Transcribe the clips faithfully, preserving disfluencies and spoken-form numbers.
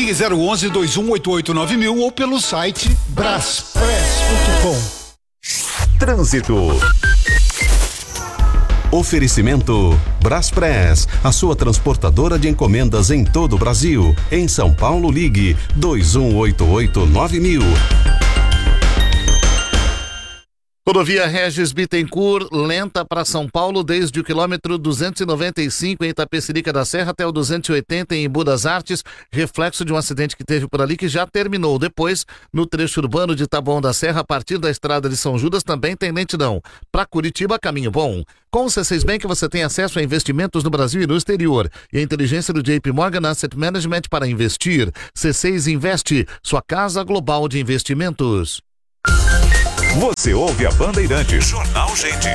Ligue zero onze, dois um oito oito, nove mil ou pelo site braspress ponto com. Trânsito. Oferecimento Braspress, a sua transportadora de encomendas em todo o Brasil. Em São Paulo, ligue dois um oito oito, nove mil. Rodovia Regis Bittencourt, lenta para São Paulo desde o quilômetro duzentos e noventa e cinco em Itapecerica da Serra até o duzentos e oitenta em Embu das Artes, reflexo de um acidente que teve por ali que já terminou. Depois, no trecho urbano de Taboão da Serra, a partir da estrada de São Judas, também tem lentidão. Para Curitiba, caminho bom. Com o C seis Bank você tem acesso a investimentos no Brasil e no exterior e a inteligência do J P Morgan Asset Management para investir. C seis Investe, sua casa global de investimentos. Você ouve a Bandeirantes. Jornal Gente.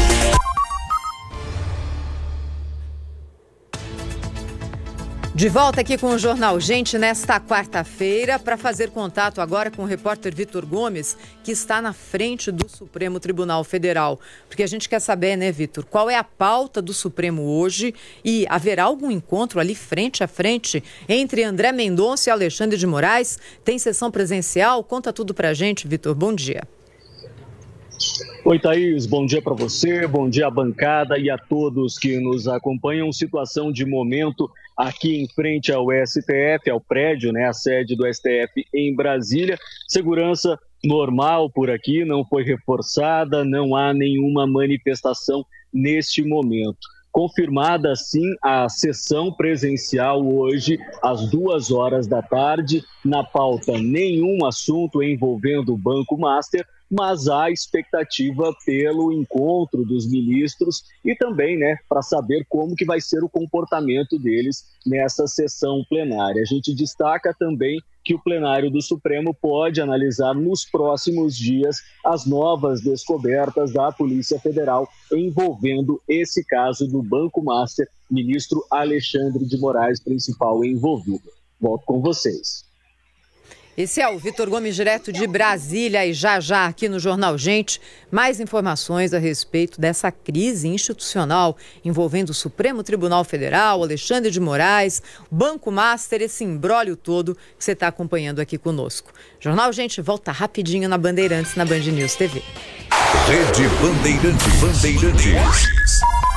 De volta aqui com o Jornal Gente nesta quarta-feira para fazer contato agora com o repórter Vitor Gomes, que está na frente do Supremo Tribunal Federal. Porque a gente quer saber, né, Vitor, qual é a pauta do Supremo hoje e haverá algum encontro ali frente a frente entre André Mendonça e Alexandre de Moraes? Tem sessão presencial? Conta tudo pra gente, Vitor. Bom dia. Oi, Thaís, bom dia para você, bom dia à bancada e a todos que nos acompanham. Situação de momento aqui em frente ao S T F, ao prédio, né, a sede do S T F em Brasília. Segurança normal por aqui, não foi reforçada, não há nenhuma manifestação neste momento. Confirmada, sim, a sessão presencial hoje, às duas horas da tarde. Na pauta, nenhum assunto envolvendo o Banco Master, mas há expectativa pelo encontro dos ministros e também, né, para saber como que vai ser o comportamento deles nessa sessão plenária. A gente destaca também que o plenário do Supremo pode analisar nos próximos dias as novas descobertas da Polícia Federal envolvendo esse caso do Banco Master, ministro Alexandre de Moraes, principal envolvido. Volto com vocês. Esse é o Vitor Gomes, direto de Brasília, e já já aqui no Jornal Gente, mais informações a respeito dessa crise institucional envolvendo o Supremo Tribunal Federal, Alexandre de Moraes, Banco Master, esse imbróglio todo que você está acompanhando aqui conosco. Jornal Gente volta rapidinho na Bandeirantes, na Band News T V. Rede Bandeirantes. Bandeirantes.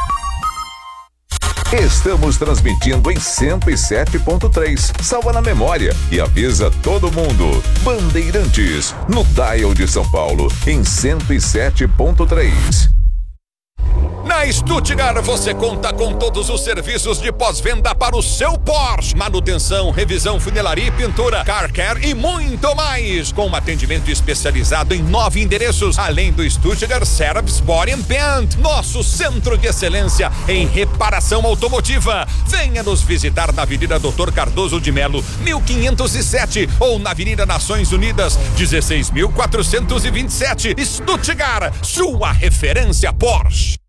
Estamos transmitindo em cento e sete ponto três. Salva na memória e avisa todo mundo. Bandeirantes, no dial de São Paulo, em cento e sete ponto três. Na Stuttgart você conta com todos os serviços de pós-venda para o seu Porsche. Manutenção, revisão, funilaria e pintura, car care e muito mais. Com um atendimento especializado em nove endereços, além do Stuttgart Service Body and Paint, nosso centro de excelência em reparação automotiva. Venha nos visitar na Avenida Doutor Cardoso de Melo, mil quinhentos e sete, ou na Avenida Nações Unidas, dezesseis mil quatrocentos e vinte e sete. Stuttgart, sua referência Porsche.